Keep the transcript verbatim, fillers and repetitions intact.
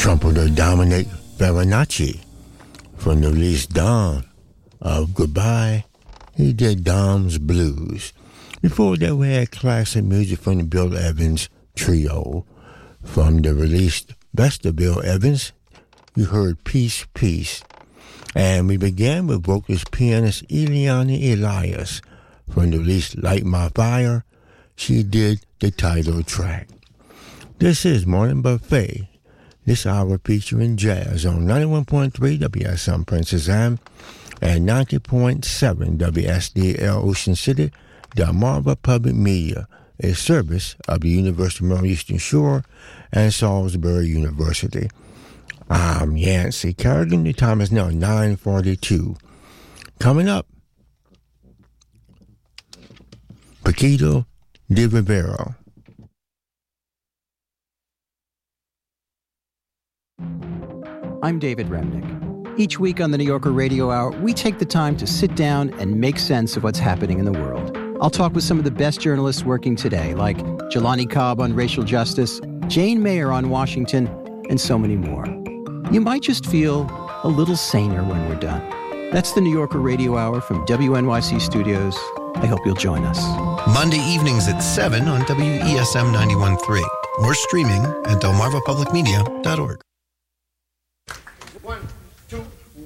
trumpeter Dominic Farinacci. From the release Dawn of Goodbye, he did Dom's Blues. Before that, we had classic music from the Bill Evans Trio. From the release Best of Bill Evans, you heard Peace, Peace. And we began with vocalist pianist Eliana Elias. From the release Light My Fire, she did the title track. This is Morning Buffet. This hour featuring jazz on ninety-one point three W S M Princess Anne and ninety point seven W S D L Ocean City, Delmarva Public Media, a service of the University of Maryland Eastern Shore and Salisbury University. I'm Yancey Kerrigan. The time is now nine forty-two. Coming up, Paquito de Rivera. I'm David Remnick. Each week on the New Yorker Radio Hour, we take the time to sit down and make sense of what's happening in the world. I'll talk with some of the best journalists working today, like Jelani Cobb on racial justice, Jane Mayer on Washington, and so many more. You might just feel a little saner when we're done. That's the New Yorker Radio Hour from W N Y C Studios. I hope you'll join us. Monday evenings at seven on W E S M ninety-one point three or streaming at delmarva public media dot org.